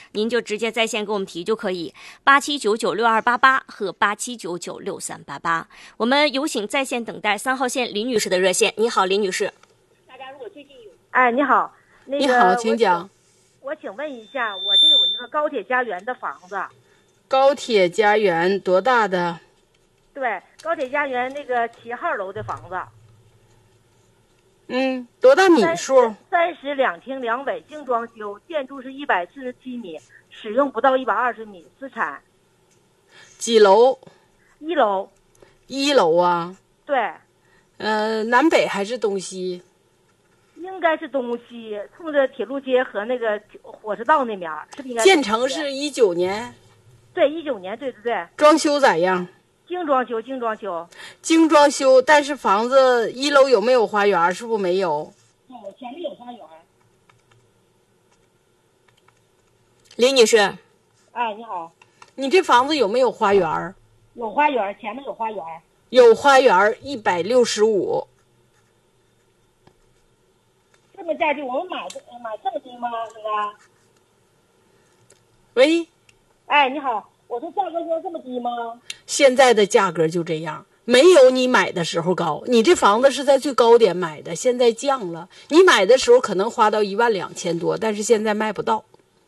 您就直接在线给我们提就可以，87996288和87996388。我们有请在线等待3号线李女士的热线。你好，李女士。 大家如果最近有，哎，你好，那个你好，请讲。 我请问一下，我这有一个高铁家园的房子。 高铁家园多大的？ 对，高铁家园那个7号楼的房子。 多大米数 ？32厅2卫，精装修，建筑是147米，使用不到120米，私产。 几楼 ？1楼。 1楼啊？ 对。 南北还是东西？ 应该是东西，冲着铁路街和那个火车道那面，是不是应该？ 建成是19年。 对，19年，对对对。 装修咋样？ 精装修，精装修。 精装修，但是房子1楼有没有花园？是不是没有？ 有，前面有花园。 李女士。 哎，你好。 你这房子有没有花园？ 有花园，前面有花园。 有花园，165。 这么价值，我们买这么低吗？现在？ 喂。 哎，你好，我说价格就这么低吗？ 现在的价格就这样，没有你买的时候高。你这房子是在最高点买的，现在降了。你买的时候可能花到12000多，但是现在卖不到。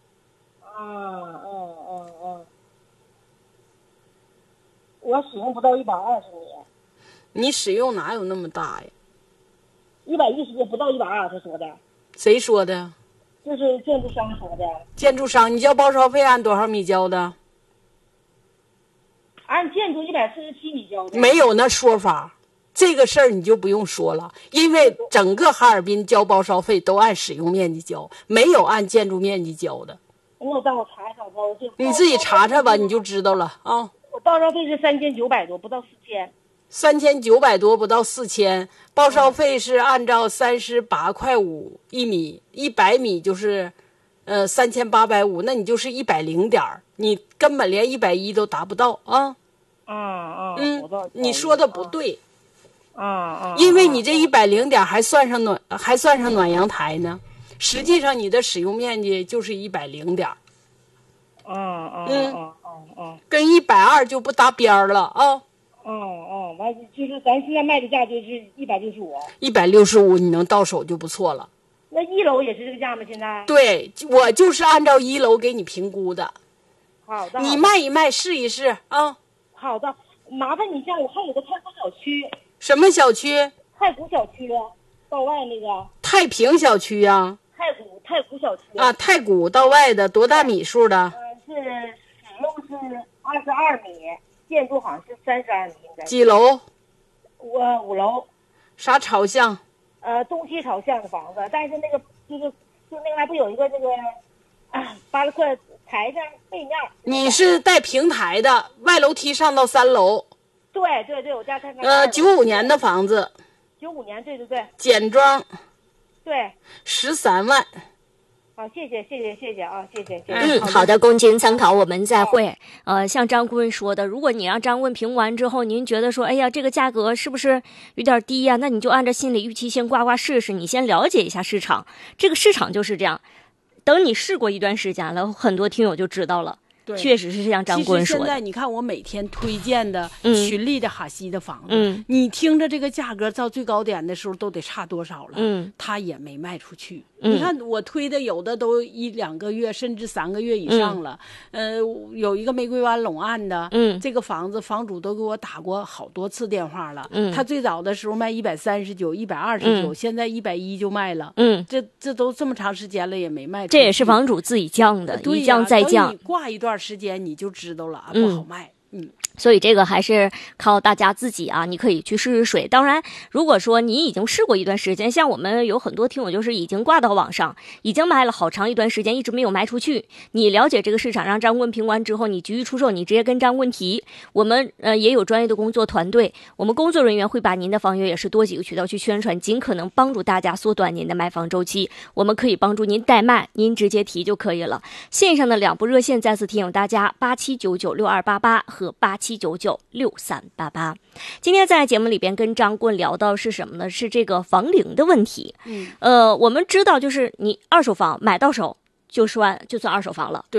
我使用不到120米。 你使用哪有那么大呀 ？110不到120说的。 谁说的？ 就是建筑商说的。 建筑商，你交包烧费按多少米交的？ 按建筑147米交的。 没有那说法，这个事儿你就不用说了，因为整个哈尔滨交包烧费都按使用面积交，没有按建筑面积交的。 那我让我查一查吧。 你自己查查吧，你就知道了啊。 我包烧费是3900多，不到4000。 3900多，不到4000。包烧费是按照38.5块1米，100米就是3850，那你就是100点儿，你根本连110都达不到啊。你说的不对。因为你这100点还算上暖阳台呢，实际上你的使用面积就是100点。跟120就不搭边儿了啊。 完就是咱现在卖的价就是165。 165你能到手就不错了。 那1楼也是这个价吗？现在？ 对，我就是按照1楼给你评估的。 好的。 你卖一卖试一试啊。 好的，麻烦你一下，我还有个太古小区。 什么小区？ 太古小区，道外那个。 太平小区呀。 太古小区。 啊，太古道外的，多大米数的？ 是使用是22米，建筑好像是32米，应该。 几楼 ？5楼。 啥朝向？ 东西朝向的房子，但是那个就那个还不有一个这个巴洛克台上背面。 你是带平台的，外楼梯上到3楼。 对，我家看看。 95年的房子。 95年，对。 简装。 对。 13万。 好，谢谢啊，谢谢。 好的，供您参考，我们再会。像张顾问说的，如果你让张顾问评完之后，您觉得说，哎呀，这个价格是不是有点低呀？那你就按照心理预期先刮试试，你先了解一下市场。这个市场就是这样，等你试过一段时间了，很多听友就知道了。确实是像张顾问说的。 现在你看我每天推荐的群力的哈西的房子，你听着这个价格到最高点的时候都得差多少了？他也没卖出去。你看我推的有的都1-2个月甚至3个月以上了。有一个玫瑰湾陇岸的，这个房子房主都给我打过好多次电话了。他最早的时候卖139、129，现在110就卖了。这都这么长时间了也没卖出去。 这也是房主自己降的，一降再降。 等你挂一段时间你就知道了，不好卖。 所以这个还是靠大家自己啊，你可以去试试水。当然，如果说你已经试过一段时间，像我们有很多听友就是已经挂到网上，已经卖了好长一段时间，一直没有卖出去。你了解这个市场，让张顾问评完之后，你急于出售，你直接跟张顾问提。我们也有专业的工作团队，我们工作人员会把您的房源也是多几个渠道去宣传，尽可能帮助大家缩短您的卖房周期。我们可以帮助您代卖，您直接提就可以了。线上的2部热线再次提醒大家：87996288和87996388。今天在节目里边跟张顾问聊到是什么呢？是这个房龄的问题。我们知道就是你二手房买到手就算二手房了。